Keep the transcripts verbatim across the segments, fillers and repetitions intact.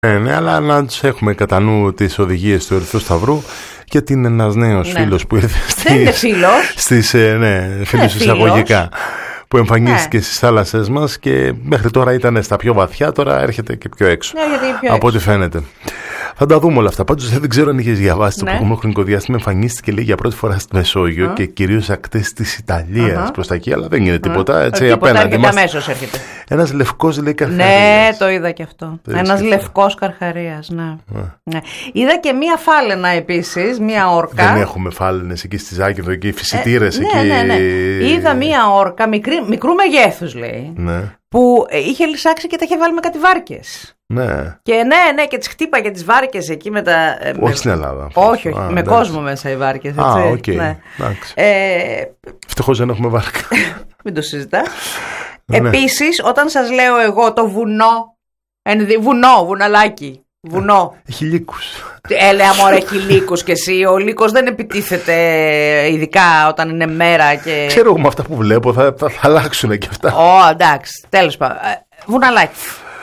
Ναι, ναι, αλλά να τους έχουμε κατά νου τις οδηγίες του Ερυθρού Σταυρού. Γιατί είναι ένας νέος ναι. φίλος που ήρθε στις, δεν είναι φίλος. στις ναι, φίλους εισαγωγικά που εμφανίστηκε ναι. στις θάλασσες μας και μέχρι τώρα ήταν στα πιο βαθιά, τώρα έρχεται και πιο έξω ναι, πιο από ό,τι φαίνεται. Θα τα δούμε όλα αυτά. Πάντως δεν ξέρω αν είχες διαβάσει ναι. το προηγούμενο χρονικό διάστημα. Εμφανίστηκε λέει για πρώτη φορά στη Μεσόγειο uh. και κυρίως ακτές της Ιταλίας uh-huh. προς τα εκεί, αλλά δεν είναι τίποτα. Έτσι, τίποτα απέναντι μας. Αμέσως έρχεται. Ένας λευκός λέει Καρχαρίας. Ναι, το είδα και αυτό. Ένας λευκός Καρχαρίας, ναι. Uh. ναι. Είδα και μία φάλαινα επίσης, μία όρκα. Δεν έχουμε φάλαινες εκεί στη Ζάκυνθο, εκεί φυσιτήρες ε, εκεί. Ναι, ναι, ναι. Είδα μία όρκα μικρή, μικρού μεγέθους λέει. Ναι. Που είχε λυσάξει και τα είχε βάλει με κάτι βάρκες. Ναι. Και ναι, ναι, και τις χτύπαγε τις βάρκες εκεί με τα. Όχι με... στην Ελλάδα. Όχι, όχι. Α, με εντάξει. κόσμο μέσα οι βάρκες. Έτσι. Α, οκ. Okay. Ναι. Ε... Ευτυχώς δεν έχουμε βάρκα. Μην το συζητάς. ναι. Επίσης, όταν σας λέω εγώ το βουνό. Ενδυ... Βουνό, βουναλάκι. Βουνό. Έχει λύκους. Έλεα μωρέ, έχει λύκους κι εσύ. Ο λύκος δεν επιτίθεται ειδικά όταν είναι μέρα και... Ξέρω εγώ με αυτά που βλέπω θα, θα, θα αλλάξουν και αυτά. Ω, εντάξει, τέλος πάντων. Βουναλάκι.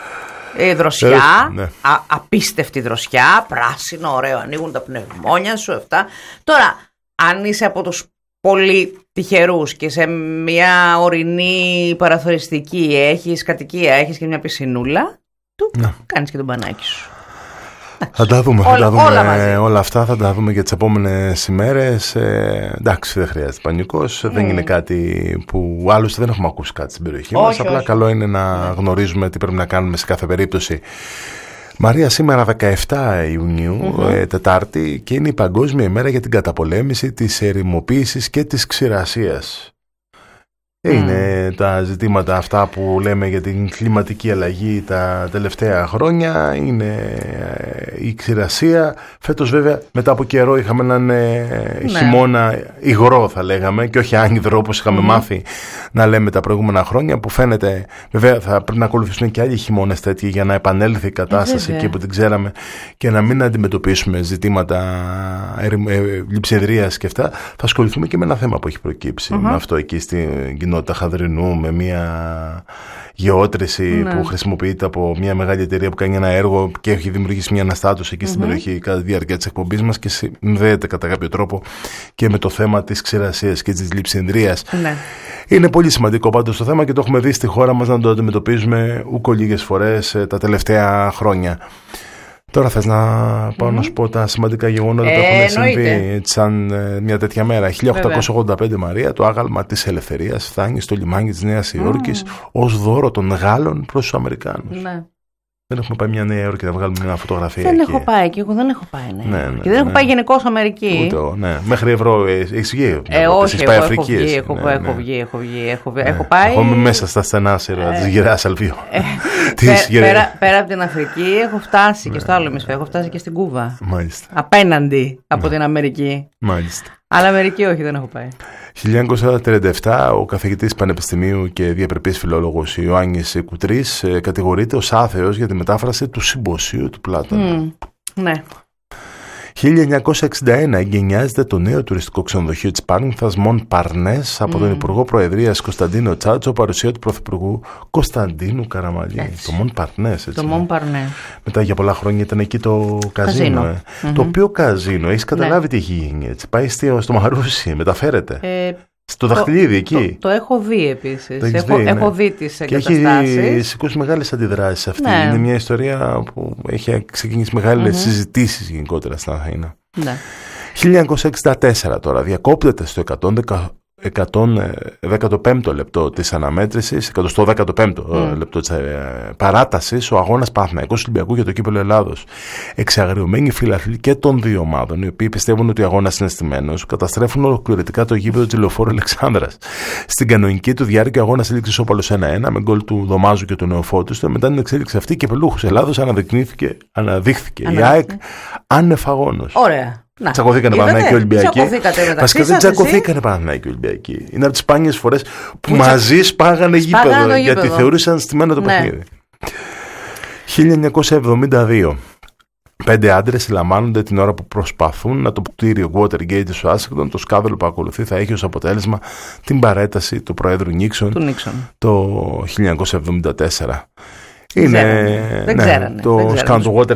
Η δροσιά, ναι. α, απίστευτη δροσιά, πράσινο, ωραίο, ανοίγουν τα πνευμόνια σου, αυτά. Τώρα, αν είσαι από τους πολύ τυχερούς και σε μια ορεινή παραθωριστική έχεις κατοικία, έχεις και μια πισινούλα, του ναι. κάνεις και τον μπανάκι σου. Θα τα δούμε, όλα, θα τα δούμε όλα, όλα αυτά, θα τα δούμε για τις επόμενες ημέρες. Ε, εντάξει, δεν χρειάζεται πανικός, mm. δεν είναι κάτι που άλλωστε δεν έχουμε ακούσει κάτι στην περιοχή όχι, μας. Απλά όχι. καλό είναι να γνωρίζουμε τι πρέπει να κάνουμε σε κάθε περίπτωση. Μαρία, σήμερα δεκαεφτά Ιουνίου, mm-hmm. ε, Τετάρτη, και είναι η Παγκόσμια ημέρα για την καταπολέμηση της ερημοποίησης και της ξηρασίας. Είναι mm. τα ζητήματα αυτά που λέμε για την κλιματική αλλαγή τα τελευταία χρόνια. Είναι η ξηρασία. Φέτος βέβαια μετά από καιρό είχαμε έναν ναι. χειμώνα υγρό θα λέγαμε και όχι άνυδρο όπως είχαμε mm. μάθει να λέμε τα προηγούμενα χρόνια, που φαίνεται βέβαια θα πρέπει να ακολουθήσουν και άλλοι χειμώνες τέτοιοι για να επανέλθει η κατάσταση ε, εκεί που την ξέραμε και να μην αντιμετωπίσουμε ζητήματα λειψιδρίας και αυτά. Θα ασχοληθούμε και με ένα θέμα που έχει προκύψει mm-hmm. με αυτό εκεί στην κοινότητα Χαδρινού, με μια γεώτρηση ναι. που χρησιμοποιείται από μια μεγάλη εταιρεία που κάνει ένα έργο και έχει δημιουργήσει μια αναστάτωση εκεί mm-hmm. στην περιοχή κατά τη διάρκεια της εκπομπής μας και συνδέεται κατά κάποιο τρόπο και με το θέμα της ξηρασίας και της λειψιδρίας. Ναι. Είναι πολύ σημαντικό πάντως το θέμα και το έχουμε δει στη χώρα μας να το αντιμετωπίζουμε ούκο λίγες φορές ε, τα τελευταία χρόνια. Τώρα θες να πάω mm-hmm. να σου πω τα σημαντικά γεγονότα ε, που έχουν συμβεί εννοείται. σαν ε, μια τέτοια μέρα. χίλια οκτακόσια ογδόντα πέντε Μαρία, το άγαλμα της ελευθερίας φτάνει στο λιμάνι της Νέας Υόρκης mm. ως δώρο των Γάλλων προς τους Αμερικάνους. Ναι. Δεν έχουμε πάει μια Νέα Υόρκη να βγάλουμε μια φωτογραφία. Δεν εκεί. έχω πάει και εγώ δεν έχω πάει. Ναι. Ναι, ναι, και δεν ναι. έχω πάει γενικώς Αμερική. Ούτε εγώ, ναι. Μέχρι ευρώ έχεις βγει. Ε, όχι, εγώ έχω βγει, έχω, ναι, έχω, ναι. βγει, έχω βγει, έχω βγει, έχω πάει. Εγώ είμαι μέσα στα στενά σύνορα της γυράς Αλβίου. Πέρα, πέρα από την Αφρική έχω φτάσει και στο άλλο ημισφαίριο, έχω φτάσει και στην Κούβα. Μάλιστα. Απέναντι από την Αμερική. Μάλιστα. Αλλά Αμερική όχι, δεν έχω πάει. χίλια εννιακόσια τριάντα επτά ο καθηγητής πανεπιστημίου και διαπρεπής φιλόλογος Ιωάννης Κουτρής ε, κατηγορείται ως άθεος για τη μετάφραση του Συμποσίου του Πλάτωνα. Mm, ναι. χίλια εννιακόσια εξήντα ένα εγκαινιάζεται το νέο τουριστικό ξενοδοχείο της Πάρνηθας Μον Παρνές από mm. τον Υπουργό Προεδρίας Κωνσταντίνο Τσάτσο, παρουσία του Πρωθυπουργού Κωνσταντίνου Καραμαλή. Έτσι. Το Μον Παρνές, έτσι. Το Μον Παρνές. Μετά για πολλά χρόνια ήταν εκεί το καζίνο. Ε. Mm-hmm. Το οποίο καζίνο, έχεις καταλάβει ναι. τι έχει γίνει, έτσι. Πάει στο Μαρούσι, μεταφέρεται. Ε, Στο Δαχτυλίδι εκεί. Το, το έχω δει επίσης. Έχω δει, ναι. έχω δει τις εγκαταστάσεις. Και έχει σηκώσει μεγάλες αντιδράσεις αυτή. Ναι. Είναι μια ιστορία που έχει ξεκινήσει μεγάλες mm-hmm. συζητήσεις γενικότερα στην Αθήνα. Ναι. χίλια εννιακόσια εξήντα τέσσερα τώρα διακόπτεται στο εκατόν δέκατο πέμπτο λεπτό της αναμέτρησης, εκατόν δέκατο πέμπτο mm. λεπτό της ε, παράτασης, ο αγώνας Παναθηναϊκός Ολυμπιακού για το κύπελλο Ελλάδος. Εξαγριωμένοι φίλαθλοι και των δύο ομάδων, οι οποίοι πιστεύουν ότι ο αγώνας είναι στημένος, καταστρέφουν ολοκληρωτικά το γήπεδο της Λεωφόρου Αλεξάνδρας. Στην κανονική του διάρκεια, ο αγώνας έληξε ισόπαλος ένα ένα με γκολ του Δωμάζου και του Νεοφώτιστου. Μετά την εξέλιξη αυτή, και κυπελλούχος Ελλάδος αναδείχθηκε, αναδείχθηκε η ΑΕΚ ανεφαγόνος. Ωραία. Τσακωθήκανε Παναθηναϊκοί και Ολυμπιακοί. Βασικά δεν τσακωθήκανε Παναθηναϊκοί και Ολυμπιακοί. Είναι από τις σπάνιες φορές που Μη μαζί σπάγανε γήπεδο, γιατί θεωρούσαν στημένο το ναι. παιχνίδι. χίλια εννιακόσια εβδομήντα δύο Πέντε άντρες συλλαμβάνονται την ώρα που προσπαθούν να το κτίριο Watergate της Ουάσιγκτον. Το σκάνδαλο που ακολουθεί θα έχει ως αποτέλεσμα την παρέταση του Προέδρου Νίξον το χίλια εννιακόσια εβδομήντα τέσσερα. Είναι δεν ναι, ξέρανε, το σκάνδαλο του